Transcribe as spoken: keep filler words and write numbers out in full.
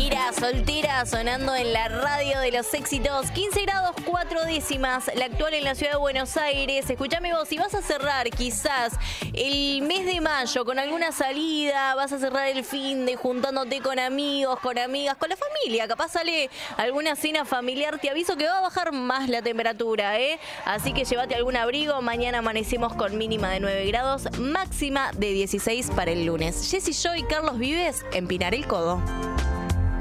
Shakira, soltera, sonando en la radio de los éxitos. quince grados, cuatro décimas, la actual en la ciudad de Buenos Aires. Escuchame vos, si vas a cerrar quizás el mes de mayo con alguna salida, vas a cerrar el fin de juntándote con amigos, con amigas, con la familia, capaz sale alguna cena familiar, te aviso que va a bajar más la temperatura, ¿eh? Así que llévate algún abrigo. Mañana amanecemos con mínima de nueve grados, máxima de dieciséis para el lunes. Jessy Joy, Carlos Vives, en Pinar el Codo.